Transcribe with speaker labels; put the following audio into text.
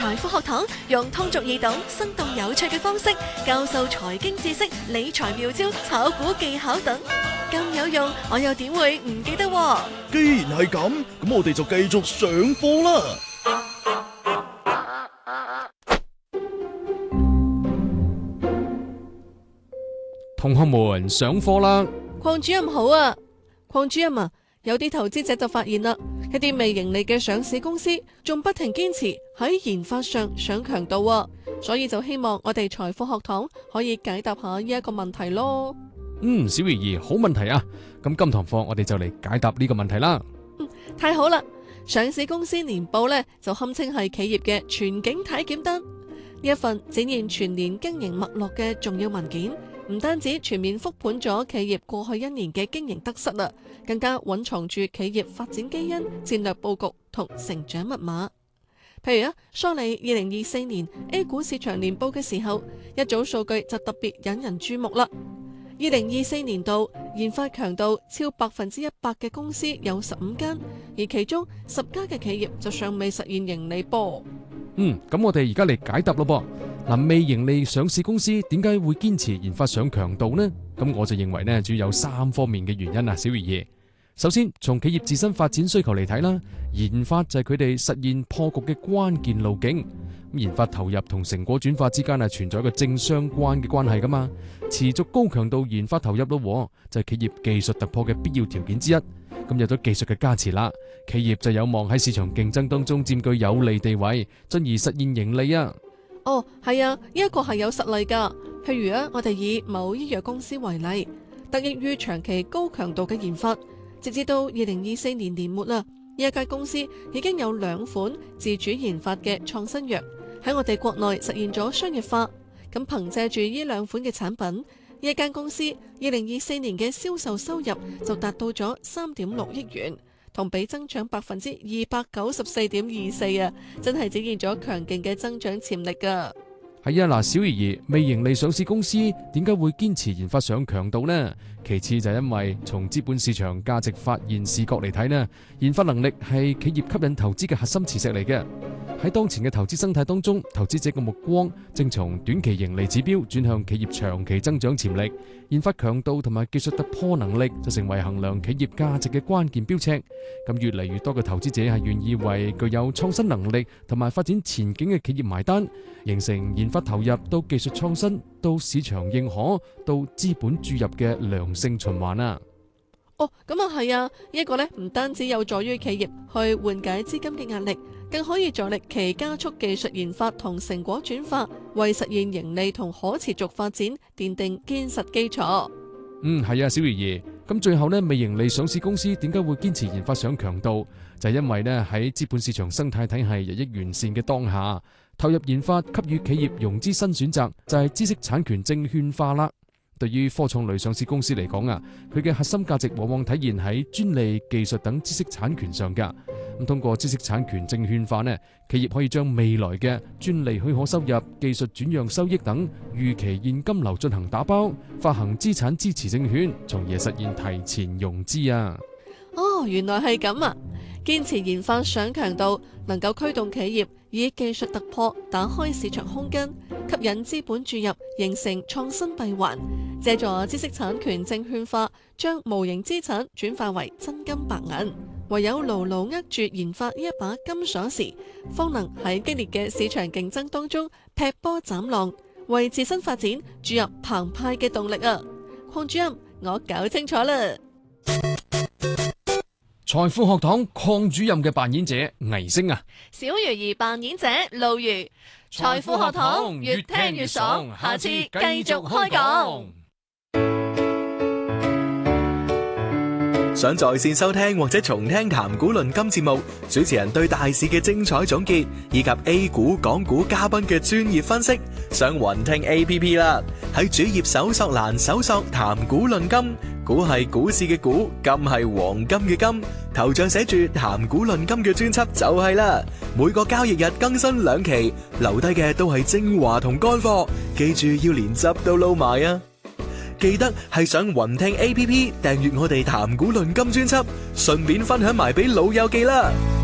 Speaker 1: 財富學堂用通俗易懂、生動有趣嘅方式教授財經知識、理財妙招、炒股技巧等，咁有用，我又點會唔記得喎？
Speaker 2: 既然係咁，咁我哋就繼續上課啦。
Speaker 3: 同學們上課啦！
Speaker 1: 鄺主任好啊，鄺主任啊，有啲投資者就發現啦，一啲未盈利嘅上市公司仲不停堅持喺研發上上強度啊，所以就希望我哋財富學堂可以解答下呢一個問題咯。
Speaker 3: 小魚兒，好問題啊！咁今堂課我哋就嚟解答呢個問題啦。
Speaker 1: 太好啦！上市公司年報呢，就堪稱係企業嘅全景體檢單，呢一份展現全年經營脈絡嘅重要文件。唔單止全面復盤咗企業過去一年嘅經營得失啦，更加蘊藏住企業發展基因、戰略佈局同成長密碼。譬如梳理2024年 A 股市場年報嘅時候，一組數據就特別引人注目啦。2024年度研發強度超100%嘅公司有15間，而其中10家嘅企業就尚未實現盈利噃。
Speaker 3: 咁我哋而家嚟解答咯噃。未盈利上市公司點解會堅持研發上強度呢？咁我就認為呢，主要有3方面嘅原因啊，小魚兒。首先，從企業自身發展需求嚟睇啦，研發就係佢哋實現破局嘅關鍵路徑。研發投入同成果轉化之間係存在一個正相關嘅關係噶嘛。持續高強度研發投入咯，就係企業技術突破嘅必要條件之一。咁有咗技術嘅加持啦，企業就有望喺市場競爭當中佔據有利地位，進而實現盈利啊。
Speaker 1: 係啊，呢一個係有實例噶。譬如我哋以某醫藥公司為例，得益於長期高強度嘅研發，直至到2024年年末啦，呢一間公司已經有2款自主研發嘅創新藥喺我哋國內實現咗商業化。咁憑借住呢2款嘅產品，呢一間公司2024年嘅銷售收入就達到咗3.6億元。同比增長294.24%啊，真係展現咗強勁嘅增長潛力噶。
Speaker 3: 係啊，小魚兒，未盈利上市公司點解會堅持研發上強度呢？其次就係因為從資本市場價值發現視角嚟睇呢，研發能力係企業吸引投資嘅核心磁石嚟嘅。喺當前嘅投資生態當中，投資者嘅目光正從短期盈利指標轉向企業長期增長潛力，研發強度同埋技術突破能力就成為衡量企業價值嘅關鍵標尺。咁越嚟越多嘅投資者係願意為具有創新能力同埋發展前景嘅企業埋單，形成研發投入到技術創新到市場認可到資本注入嘅良性循環啊！
Speaker 1: 咁係啊，呢一個呢唔單止有助於企業去緩解資金嘅壓力，更可以助力其加速技術研發同成果轉化，為實現盈利同可持續發展奠定堅實基礎。
Speaker 3: 係啊，小魚兒。咁最後呢，未盈利上市公司點解會堅持研發上強度？就係因為呢，喺資本市場生態體系日益完善嘅當下，投入研發給予企業融資新選擇，就係知識產權證券化啦。對於科創類上市公司嚟講啊，佢嘅核心價值往往體現喺專利、技術等知識產權上噶。咁通過知識產權證券化呢，企業可以將未來嘅專利許可收入、技術轉讓收益等預期現金流進行打包，發行資產支持證券，從而實現提前融資啊。
Speaker 1: 原來係咁啊！堅持研發上強度，能夠驅動企業以技術突破打開市場空間，吸引資本注入，形成創新閉環。借助知識產權證券化，將無形資產轉化為真金白銀。唯有牢牢握住研發呢一把金鎖匙，方能喺激烈嘅市場競爭當中劈波斬浪，為自身發展注入澎湃嘅動力啊！鄺主任，我搞清楚啦。
Speaker 3: 財富學堂鄺主任嘅扮演者倪星啊，
Speaker 1: 小魚兒扮演者路如。財富學堂越聽越爽，下次繼續開講。
Speaker 4: 想在線收聽或者重聽談股論金節目，主持人對大市嘅精彩總結，以及 A 股、港股嘉賓嘅專業分析，上雲聽 APP 啦。喺主頁搜索欄搜索談股論金，股係股市嘅股，金係黃金嘅金，頭像寫住談股論金嘅專輯就係啦。每個交易日更新2期，留低嘅都係精華同乾貨，記住要連汁都撈埋啊！記得係上雲聽 APP 訂閱我哋談股論金專輯，順便分享埋俾老友記啦。